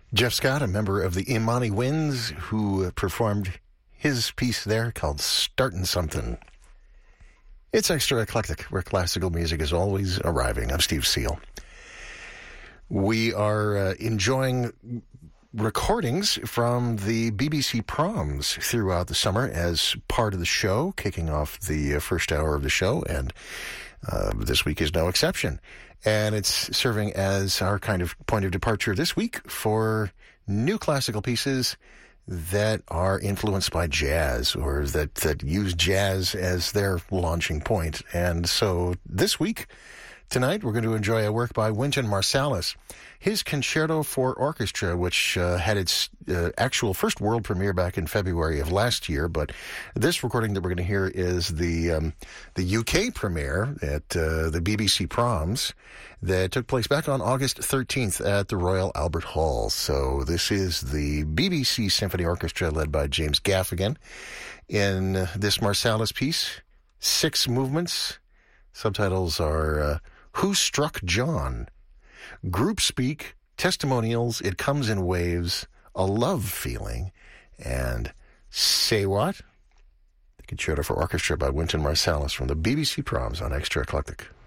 Jeff Scott, a member of the Imani Winds, who performed his piece there called Startin' Something. It's Extra Eclectic, where classical music is always arriving. I'm Steve Seal. We are enjoying recordings from the BBC Proms throughout the summer as part of the show, kicking off the first hour of the show, and this week is no exception. And it's serving as our kind of point of departure this week for new classical pieces that are influenced by jazz or that use jazz as their launching point. And so this week, tonight, we're going to enjoy a work by Wynton Marsalis. His Concerto for Orchestra, which had its actual first world premiere back in February of last year, but this recording that we're going to hear is the UK premiere at the BBC Proms that took place back on August 13th at the Royal Albert Hall. So this is the BBC Symphony Orchestra led by James Gaffigan in this Marsalis piece, 6 movements. Subtitles are Who Struck John? Group Speak, Testimonials, It Comes in Waves, A Love Feeling, and Say What? The Concerto for Orchestra by Wynton Marsalis from the BBC Proms on Extra Eclectic.